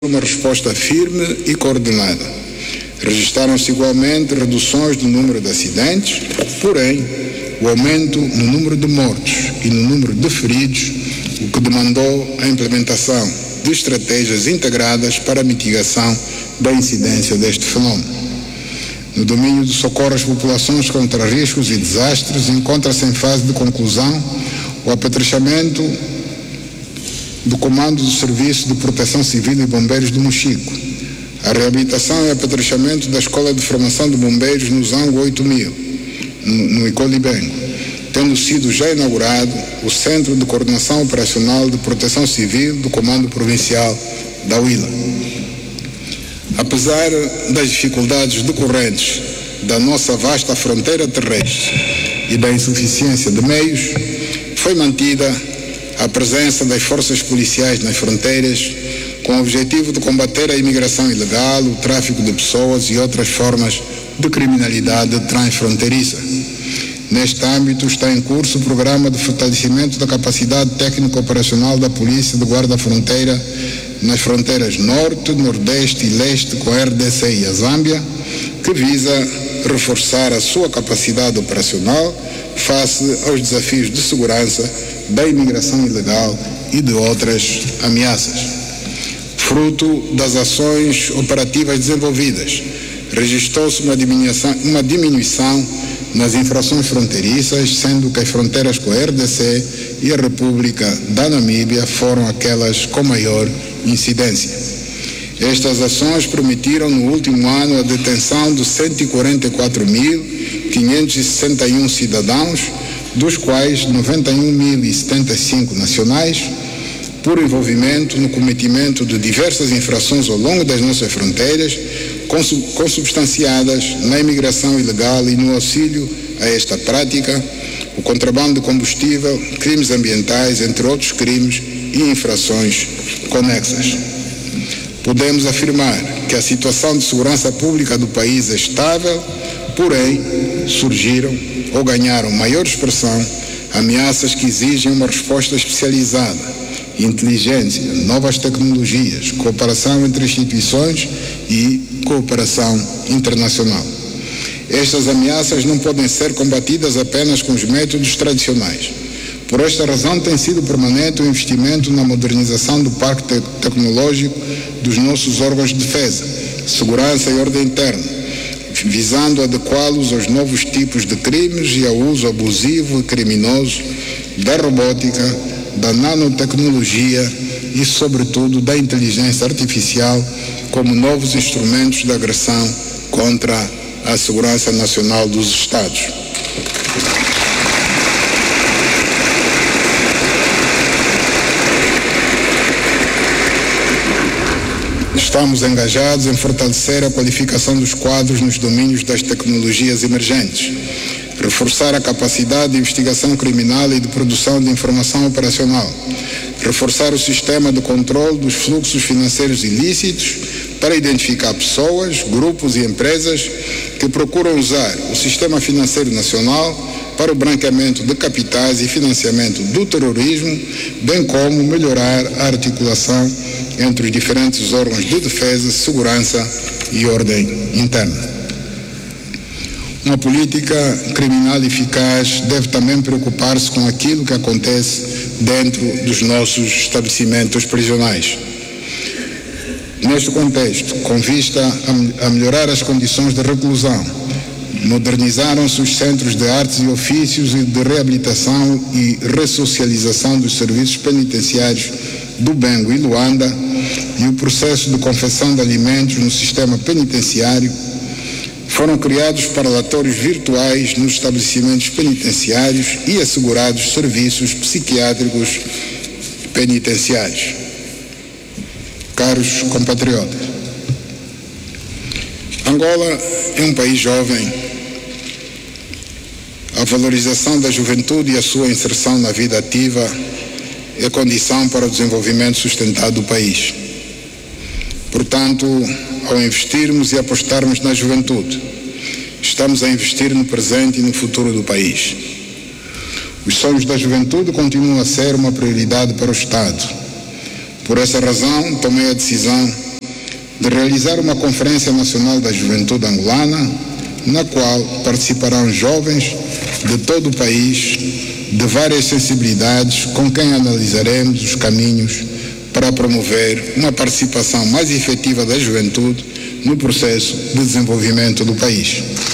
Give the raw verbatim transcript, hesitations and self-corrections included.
uma resposta firme e coordenada. Registaram-se igualmente reduções do número de acidentes, porém, o aumento no número de mortos e no número de feridos, o que demandou a implementação de estratégias integradas para a mitigação da incidência deste fenómeno. No domínio do socorro às populações contra riscos e desastres, encontra-se em fase de conclusão o apetrechamento do Comando do Serviço de Proteção Civil e Bombeiros do Mochico, a reabilitação e apetrechamento da Escola de Formação de Bombeiros no Zango oito mil, no, no Icolibengo, tendo sido já inaugurado o Centro de Coordenação Operacional de Proteção Civil do Comando Provincial da Huila. Apesar das dificuldades decorrentes da nossa vasta fronteira terrestre e da insuficiência de meios, foi mantida a presença das forças policiais nas fronteiras com o objetivo de combater a imigração ilegal, o tráfico de pessoas e outras formas de criminalidade transfronteiriça. Neste âmbito está em curso o programa de fortalecimento da capacidade técnico-operacional da Polícia de Guarda-Fronteira nas fronteiras Norte, Nordeste e Leste com a R D C e a Zâmbia, que visa reforçar a sua capacidade operacional face aos desafios de segurança, da imigração ilegal e de outras ameaças. Fruto das ações operativas desenvolvidas, registrou-se uma diminuição, uma diminuição nas infrações fronteiriças, sendo que as fronteiras com a R D C e a República da Namíbia foram aquelas com maior incidência. Estas ações permitiram no último ano a detenção de cento e quarenta e quatro mil quinhentos e sessenta e um cidadãos, dos quais noventa e um mil e setenta e cinco nacionais, por envolvimento no cometimento de diversas infrações ao longo das nossas fronteiras, consubstanciadas na imigração ilegal e no auxílio a esta prática, o contrabando de combustível, crimes ambientais, entre outros crimes e infrações conexas. Podemos afirmar que a situação de segurança pública do país é estável, porém, surgiram ou ganharam maior expressão ameaças que exigem uma resposta especializada, inteligência, novas tecnologias, cooperação entre instituições e cooperação internacional. Estas ameaças não podem ser combatidas apenas com os métodos tradicionais. Por esta razão, tem sido permanente o investimento na modernização do parque te- tecnológico dos nossos órgãos de defesa, segurança e ordem interna, visando adequá-los aos novos tipos de crimes e ao uso abusivo e criminoso da robótica, da nanotecnologia e, sobretudo, da inteligência artificial como novos instrumentos de agressão contra a segurança nacional dos Estados. Estamos engajados em fortalecer a qualificação dos quadros nos domínios das tecnologias emergentes, reforçar a capacidade de investigação criminal e de produção de informação operacional, reforçar o sistema de controle dos fluxos financeiros ilícitos para identificar pessoas, grupos e empresas que procuram usar o sistema financeiro nacional para o branqueamento de capitais e financiamento do terrorismo, bem como melhorar a articulação entre os diferentes órgãos de defesa, segurança e ordem interna. Uma política criminal eficaz deve também preocupar-se com aquilo que acontece dentro dos nossos estabelecimentos prisionais. Neste contexto, com vista a melhorar as condições de reclusão, modernizaram-se os centros de artes e ofícios e de reabilitação e ressocialização dos serviços penitenciários do Bengo e Luanda e o processo de confecção de alimentos no sistema penitenciário. Foram criados parlatórios virtuais nos estabelecimentos penitenciários e assegurados serviços psiquiátricos penitenciários. Caros compatriotas, Angola é um país jovem. A valorização da juventude e a sua inserção na vida ativa é condição para o desenvolvimento sustentado do país. Portanto, ao investirmos e apostarmos na juventude, estamos a investir no presente e no futuro do país. Os sonhos da juventude continuam a ser uma prioridade para o Estado. Por essa razão, tomei a decisão de realizar uma Conferência Nacional da Juventude Angolana, na qual participarão jovens de todo o país, de várias sensibilidades, com quem analisaremos os caminhos para promover uma participação mais efetiva da juventude no processo de desenvolvimento do país.